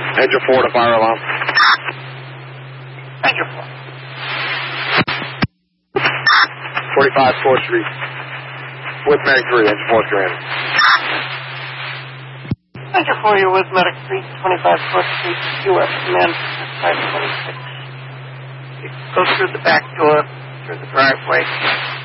Engine 4 to fire alarm. Engine 4. 45 4th Street. With Medic 3, Engine 4 Command. Engine 4, you're with Medic 3, 25 4th Street, U.S. Command 526. You go through the back door, through the driveway.